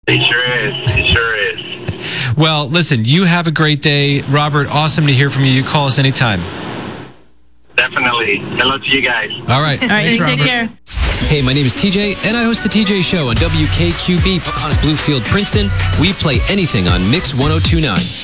It sure is. It sure is. Well, listen, you have a great day. Robert, awesome to hear from you. You call us anytime. Definitely. Hello to you guys. All right. All right, Thanks, take Robert. care. Hey, my name is TJ, and I host the TJ Show on WKQB, Pocahontas Bluefield, Princeton. We play anything on Mix 1029.